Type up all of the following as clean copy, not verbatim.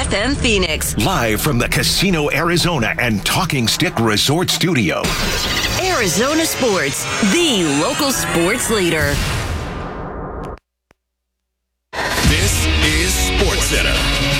FM Phoenix. Live from the Casino Arizona and Talking Stick Resort Studio. Arizona Sports, the local sports leader. This is SportsCenter.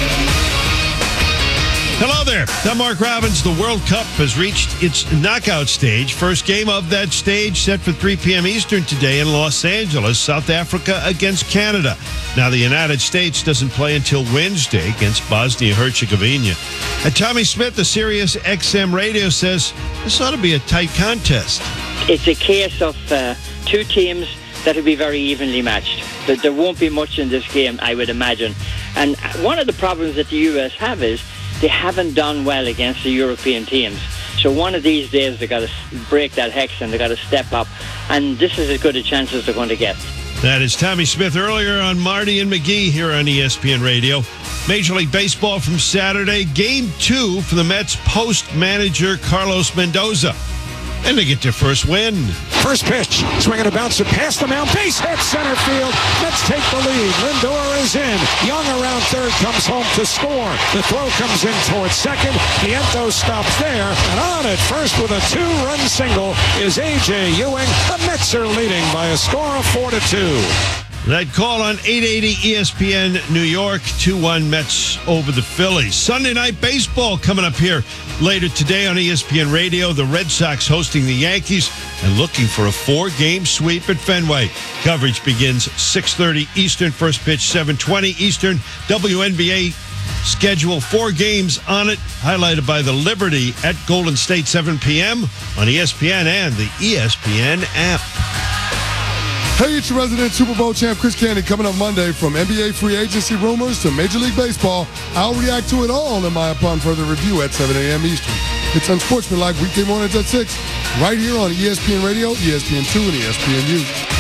Hello there. I'm Mark Robbins. The World Cup has reached its knockout stage. First game of that stage set for 3 p.m. Eastern today in Los Angeles, South Africa against Canada. Now, the United States doesn't play until Wednesday against Bosnia-Herzegovina. And Tommy Smith of Sirius XM Radio says this ought to be a tight contest. It's a case of two teams that will be very evenly matched. There won't be much in this game, I would imagine. And one of the problems that the U.S. have is they haven't done well against the European teams. So one of these days they've got to break that hex and they've got to step up. And this is as good a chance as they're going to get. That is Tommy Smith earlier on Marty and McGee here on ESPN Radio. Major League Baseball from Saturday. Game 2 for the Mets post-manager Carlos Mendoza. And they get their first win. First pitch, swinging a bouncer past the mound, base hit center field. Mets take the lead. Lindor is in. Young around third comes home to score. The throw comes in towards second. Vientos stops there, and on at first with a 2-run single is A.J. Ewing. The Mets are leading by a score of 4-2. That call on 880 ESPN New York, 2-1 Mets over the Phillies. Sunday Night Baseball coming up here later today on ESPN Radio. The Red Sox hosting the Yankees and looking for a 4-game sweep at Fenway. Coverage begins 6:30 Eastern, first pitch 7:20 Eastern. WNBA schedule 4 games on it, highlighted by the Liberty at Golden State 7 p.m. on ESPN and the ESPN app. Hey, it's your resident Super Bowl champ, Chris Candy, coming up Monday. From NBA free agency rumors to Major League Baseball, I'll react to it all in my upon further review at 7 a.m. Eastern. It's Unsportsmanlike weekday mornings at 6, right here on ESPN Radio, ESPN2, and ESPNU.